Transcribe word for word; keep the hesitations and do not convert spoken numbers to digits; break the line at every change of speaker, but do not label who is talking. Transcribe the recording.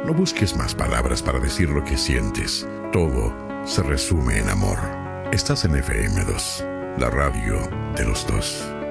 No busques más palabras para decir lo que sientes. Todo se resume en amor. Estás en F M dos, la radio de los dos.